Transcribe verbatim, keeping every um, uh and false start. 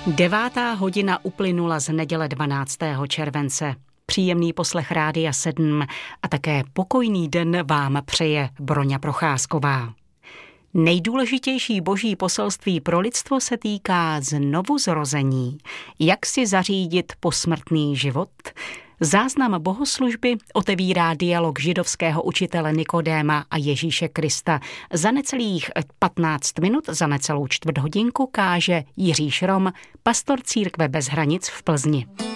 Devátá hodina uplynula z neděle dvanáctého července. Příjemný poslech Rádia sedm a také pokojný den vám přeje Broňa Procházková. Nejdůležitější boží poselství pro lidstvo se týká znovuzrození. Jak si zařídit posmrtný život? Záznam bohoslužby otevírá dialog židovského učitele Nikodéma a Ježíše Krista. Za necelých patnáct minut, za necelou čtvrt hodinku káže Jiří Šrom, pastor Církve bez hranic v Plzni.